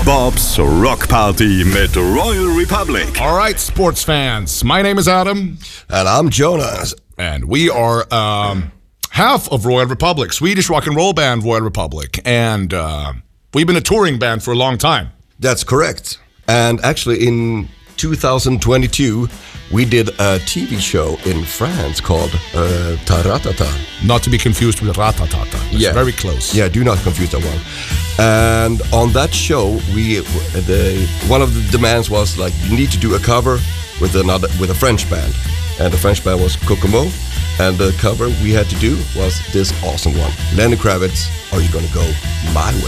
Bob's Rock Party mit Royal Republic. All right, sports fans. My name is Adam. And I'm Jonas. And we are half of Royal Republic, Swedish rock and roll band Royal Republic. And we've been a touring band for a long time. That's correct. And actually in 2022, we did a TV show in France called Taratata. Not to be confused with Ratatata. It's very close. Yeah, do not confuse that one. And on that show, one of the demands was like, you need to do a cover with a French band. And the French band was Kokomo. And the cover we had to do was this awesome one. Lenny Kravitz, Are You Gonna Go My Way?